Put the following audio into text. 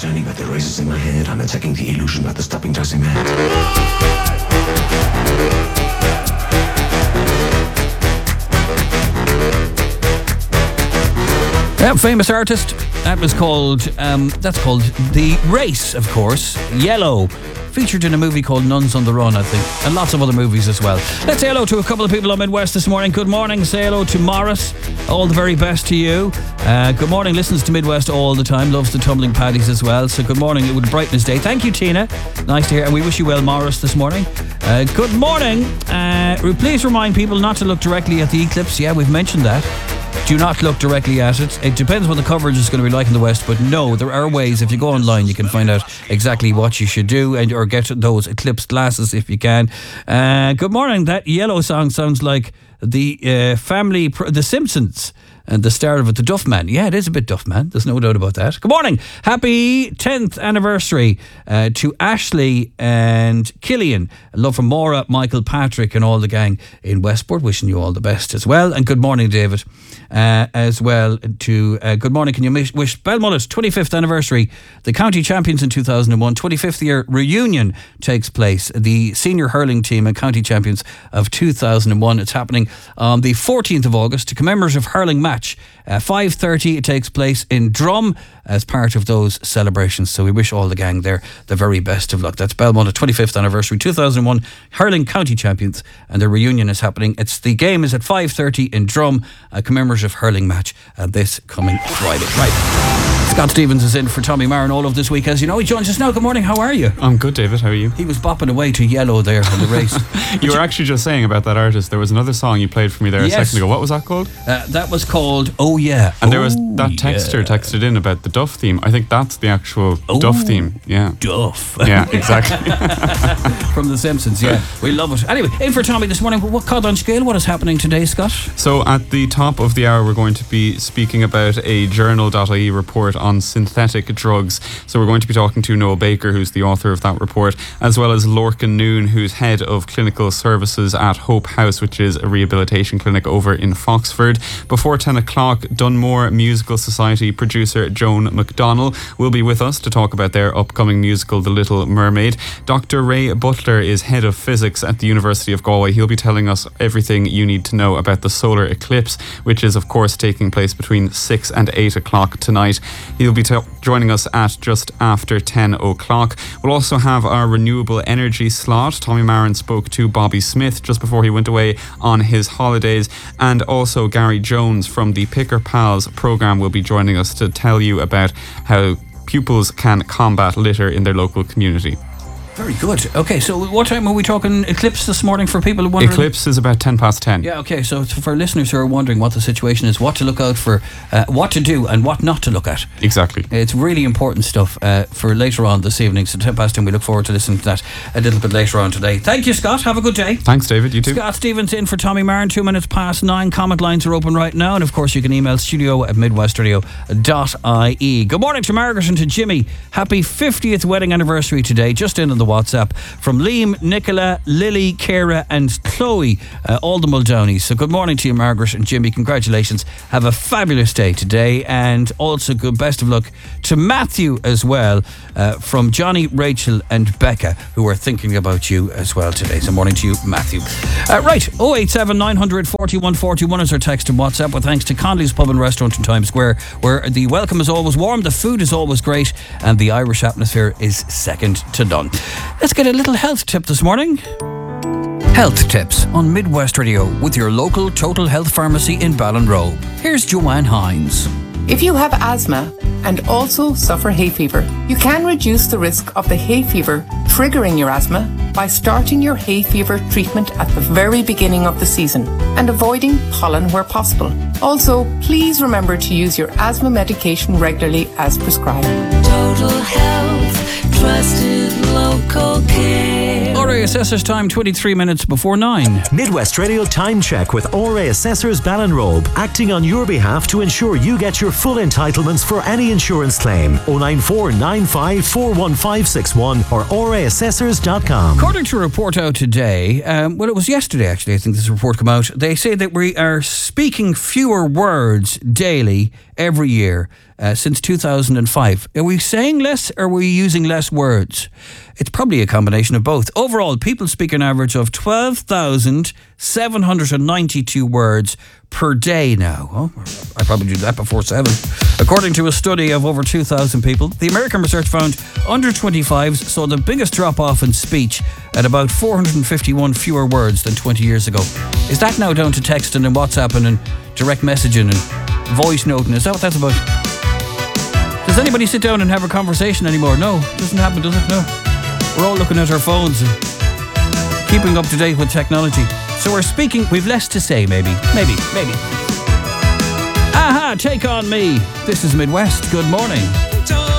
Turning but the races in my head, I'm attacking the illusion but the stopping drives me mad. Yeah, famous artist. That was called, that's called The Race, of course. Yellow. Featured in a movie called Nuns on the Run, I think. And lots of other movies as well. Let's say hello to a couple of people on Midwest this morning. Good morning. Say hello to Morris. All the very best to you. Good morning. Listens to Midwest all the time. Loves the tumbling paddies as well. So good morning. It would brighten his day. Thank you, Tina. Nice to hear. And we wish you well, Morris, this morning. Good morning. Please remind people not to look directly at the eclipse. Yeah, we've mentioned that. Do not look directly at it. It depends what the coverage is going to be like in the West, but no, there are ways. If you go online, you can find out exactly what you should do or get those eclipse glasses if you can. Good morning. That Yellow song sounds like the The Simpsons. And the start of it, the Duff Man. Yeah, it is a bit Duff Man. There's no doubt about that. Good morning. Happy 10th anniversary to Ashley and Killian. Love from Maura, Michael, Patrick and all the gang in Westport. Wishing you all the best as well. And good morning, David. As well to good morning. Can you wish Belmullet 25th anniversary, the county champions in 2001, 25th year reunion takes place. The senior hurling team and county champions of 2001. It's happening on the 14th of August to commemorative hurling match. 5:30 it takes place in Drum as part of those celebrations. So we wish all the gang there the very best of luck. That's Belmont 25th anniversary 2001 hurling county champions, and the reunion is happening. The game is at 5:30 in Drum, a commemorative hurling match this coming Friday. Right. Scott Stevens is in for Tommy Marin all of this week. As you know, he joins us now. Good morning, how are you? I'm good, David, how are you? He was bopping away to Yellow there in the race. You were actually just saying about that artist. There was another song you played for me there a second ago. What was that called? That was called Oh Yeah. And there was that texter texted in about the Duff theme. I think that's the actual Duff theme. Yeah. Duff. Yeah, exactly. From The Simpsons, yeah. We love it. Anyway, in for Tommy this morning. What card on scale? What is happening today, Scott? So at the top of the hour, we're going to be speaking about a journal.ie report on synthetic drugs. So we're going to be talking to Noel Baker, who's the author of that report, as well as Lorcan Noon, who's head of clinical services at Hope House, which is a rehabilitation clinic over in Foxford. Before 10 o'clock, Dunmore Musical Society producer Joan McDonnell will be with us to talk about their upcoming musical The Little Mermaid. Dr. Ray Butler is head of physics at the University of Galway. He'll be telling us everything you need to know about the solar eclipse, which is of course taking place between 6 and 8 o'clock tonight. He'll be joining us at just after 10 o'clock. We'll also have our renewable energy slot. Tommy Marin spoke to Bobby Smith just before he went away on his holidays, and also Gary Jones from the Picker Pals programme will be joining us to tell you about how pupils can combat litter in their local community. Very good. Okay, so what time are we talking eclipse this morning for people who wondering? Eclipse is about 10 past 10. Yeah, okay, so for listeners who are wondering what the situation is, what to look out for, what to do and what not to look at. Exactly. It's really important stuff for later on this evening, so 10 past 10, we look forward to listening to that a little bit later on today. Thank you, Scott. Have a good day. Thanks, David. You too. Scott Stevens in for Tommy Marin, 2 minutes past 9. Comment lines are open right now, and of course you can email studio@midwestradio.ie. Good morning to Margaret and to Jimmy. Happy 50th wedding anniversary today, just in on the WhatsApp. From Liam, Nicola, Lily, Kara and Chloe, all the Muldownies. So good morning to you, Margaret and Jimmy. Congratulations. Have a fabulous day today, and also good best of luck to Matthew as well, from Johnny, Rachel and Becca, who are thinking about you as well today. So morning to you, Matthew. Right, 087 900 41 41 is our text and WhatsApp, with thanks to Conley's Pub and Restaurant in Times Square, where the welcome is always warm, the food is always great, and the Irish atmosphere is second to none. Let's get a little health tip this morning. Health tips on Midwest Radio with your local Total Health Pharmacy in Ballinrobe. Here's Joanne Hines. If you have asthma and also suffer hay fever, you can reduce the risk of the hay fever triggering your asthma by starting your hay fever treatment at the very beginning of the season and avoiding pollen where possible. Also, please remember to use your asthma medication regularly as prescribed. Total Health, trusted local care. RA Assessors time 23 minutes before 9. Midwest Radio time check with RA Assessors Ballinrobe, acting on your behalf to ensure you get your full entitlements for any insurance claim. 094 95 41561 or raassessors.com. According to a report out today, well, it was yesterday actually, I think this report came out, they say that we are speaking fewer words daily every year since 2005. Are we saying less or are we using less words? It's probably a combination of both. Overall, people speak an average of 12,792 words per day now. Oh, I probably do that before 7. According to a study of over 2,000 people, the American research found under 25s saw the biggest drop-off in speech at about 451 fewer words than 20 years ago. Is that now down to texting and WhatsApping and direct messaging and voice noting? Is that what that's about? Does anybody sit down and have a conversation anymore? No, it doesn't happen, does it? No. We're all looking at our phones and keeping up to date with technology. So we're speaking, we've less to say, maybe. Aha, Take On Me. This is Midwest. Good morning.